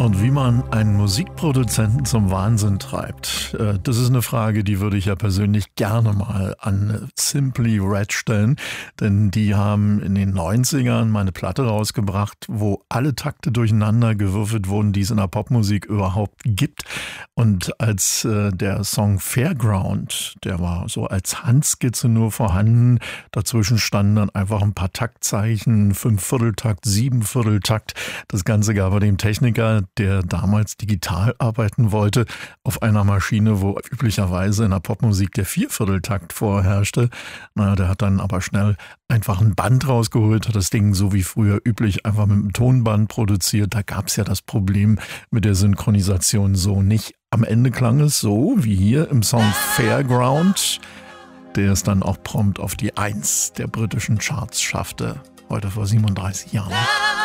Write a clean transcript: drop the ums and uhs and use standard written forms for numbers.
Und wie man einen Musikproduzenten zum Wahnsinn treibt, das ist eine Frage, die würde ich ja persönlich gerne mal an Simply Red stellen. Denn die haben in den 90ern mal eine Platte rausgebracht, wo alle Takte durcheinander gewürfelt wurden, die es in der Popmusik überhaupt gibt. Und als der Song Fairground, der war so als Handskizze nur vorhanden, dazwischen standen dann einfach ein paar Taktzeichen, 5/4-Takt, 7/4-Takt. Das Ganze gab er dem Techniker, der damals digital arbeiten wollte, auf einer Maschine, wo üblicherweise in der Popmusik der 4/4-Takt vorherrschte. Der hat dann aber schnell einfach ein Band rausgeholt, hat das Ding so wie früher üblich einfach mit einem Tonband produziert. Da gab es ja das Problem mit der Synchronisation so nicht. Am Ende klang es so, wie hier im Song Fairground, der es dann auch prompt auf die 1 der britischen Charts schaffte, heute vor 37 Jahren.